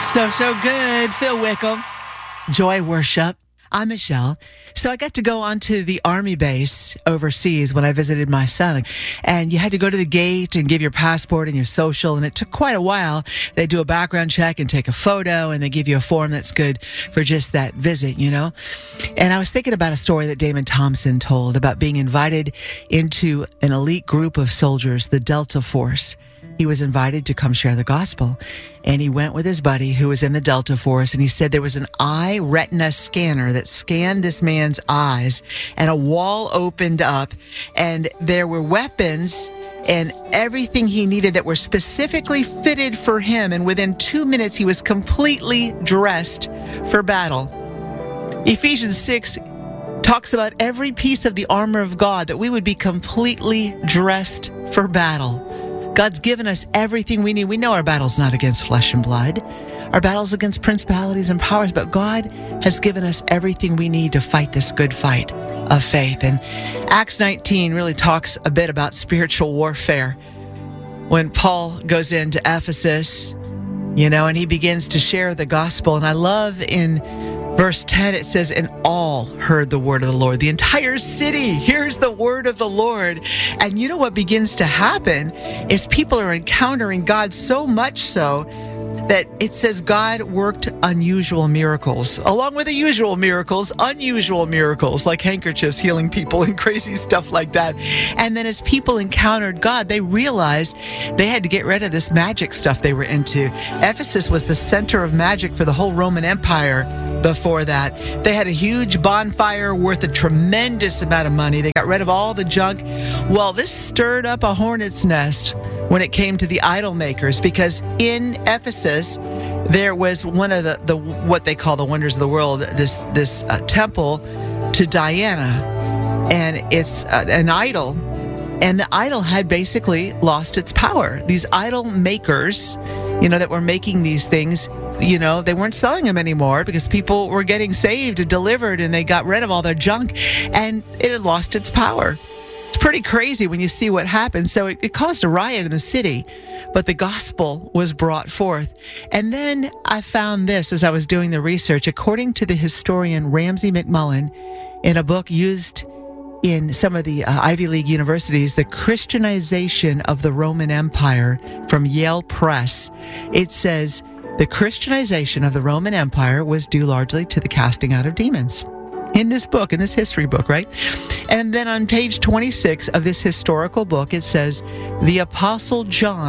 So good. Phil Wickham. Joy Worship. I'm Michelle. So I got to go onto the Army base overseas when I visited my son. And you had to go to the gate and give your passport and your social. And it took quite a while. They do a background check and take a photo. And they give you a form that's good for just that visit, you know. And I was thinking about a story that Damon Thompson told about being invited into an elite group of soldiers, the Delta Force. He was invited to come share the gospel, and he went with his buddy who was in the Delta Force, and he said there was an eye retina scanner that scanned this man's eyes, and a wall opened up, and there were weapons and everything he needed that were specifically fitted for him, and within 2 minutes he was completely dressed for battle. Ephesians 6 talks about every piece of the armor of God, that we would be completely dressed for battle. God's given us everything we need. We know our battle's not against flesh and blood. Our battle's against principalities and powers, but God has given us everything we need to fight this good fight of faith. And Acts 19 really talks a bit about spiritual warfare. When Paul goes into Ephesus, you know, and he begins to share the gospel. And I love in Verse 10, it says, and all heard the word of the Lord. The entire city hears the word of the Lord. And you know what begins to happen is people are encountering God so much so that it says God worked unusual miracles. Along with the usual miracles, unusual miracles, like handkerchiefs healing people and crazy stuff like that. And then as people encountered God, they realized they had to get rid of this magic stuff they were into. Ephesus was the center of magic for the whole Roman Empire before that. They had a huge bonfire worth a tremendous amount of money. They got rid of all the junk. Well, this stirred up a hornet's nest when it came to the idol makers, because in Ephesus there was one of the what they call the wonders of the world, this temple to Diana, and it's an idol, and the idol had basically lost its power. These idol makers, you know, that were making these things, you know, they weren't selling them anymore because people were getting saved and delivered, and they got rid of all their junk, and it had lost its power. It's pretty crazy when you see what happened. So it caused a riot in the city, but the gospel was brought forth. And then I found this as I was doing the research. According to the historian Ramsey McMullen, in a book used in some of the Ivy League universities, The Christianization of the Roman Empire, from Yale Press, it says, the Christianization of the Roman Empire was due largely to the casting out of demons. In this book, in this history book, right? And then on page 26 of this historical book, it says, the Apostle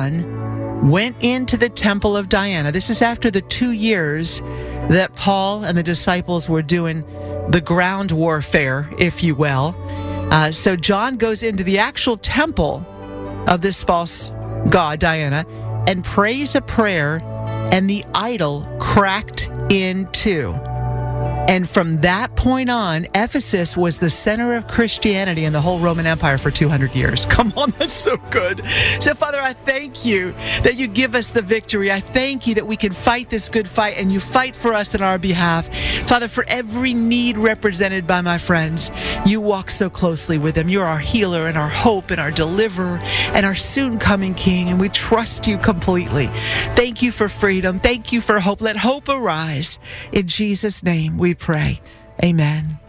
John went into the temple of Diana. This is after the 2 years that Paul and the disciples were doing the ground warfare, if you will. So John goes into the actual temple of this false god, Diana, and prays a prayer, and the idol cracked in two. And from that point on, Ephesus was the center of Christianity in the whole Roman Empire for 200 years. Come on, that's so good. So, Father, I thank you that you give us the victory. I thank you that we can fight this good fight, and you fight for us on our behalf. Father, for every need represented by my friends, you walk so closely with them. You're our healer and our hope and our deliverer and our soon-coming King, and we trust you completely. Thank you for freedom. Thank you for hope. Let hope arise. In Jesus' name we pray. Amen.